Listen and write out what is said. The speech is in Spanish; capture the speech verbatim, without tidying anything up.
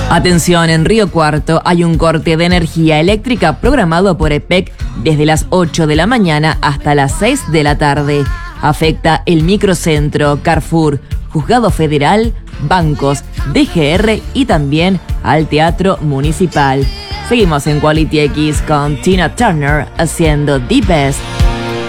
Atención, en Río Cuarto hay un corte de energía eléctrica programado por EPEC desde las ocho de la mañana hasta las seis de la tarde. Afecta el microcentro, Carrefour, Juzgado Federal, bancos, D G R y también al Teatro Municipal. Seguimos en Quality X con Tina Turner haciendo The Best.